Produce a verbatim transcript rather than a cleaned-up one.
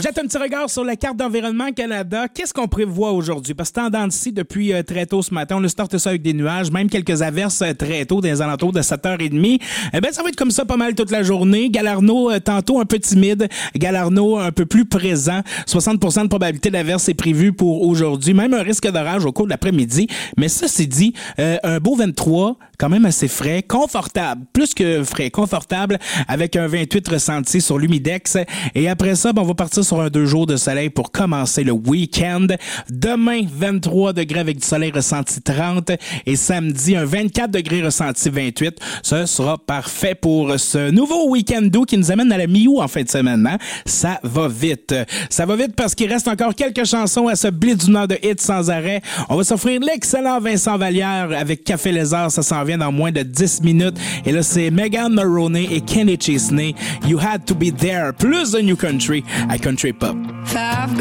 jette un petit regard sur la carte d'Environnement Canada. Qu'est-ce qu'on prévoit aujourd'hui? Parce que tendance ici depuis euh, très tôt ce matin, on a starté ça avec des nuages, même quelques averses euh, très tôt, dans les alentours de sept heures trente. Eh bien, ça va être comme ça pas mal toute la journée. Galarno, euh, tantôt un peu timide. Galarno, un peu plus présent. soixante pour cent de probabilité d'averse est prévue pour aujourd'hui. Même un risque d'orage au cours de l'après-midi. Mais ça, c'est dit, euh, un beau vingt-trois, quand même assez frais, confortable. Plus que frais, confortable, avec un vingt-huit ressenti sur l'humidex. Et après ça, ben, on va partir sur un deux jours de soleil pour commencer le week-end. Demain, vingt-trois degrés avec du soleil ressenti trente. Et samedi, un vingt-quatre degrés ressenti vingt-huit. Ça sera parfait pour ce nouveau week-end doux qui nous amène à la mi-août en fin de semaine. Hein? Ça va vite. Ça va vite parce qu'il reste encore quelques chansons à ce blitz du Nord de hits sans arrêt. On va s'offrir l'excellent Vincent Vallière avec Café Lézard. Ça s'en vient dans moins de dix minutes. Et là, c'est Megan Maroney et Kenny Chesney. You Had to Be There. Plus de New Country à Country Pop. Five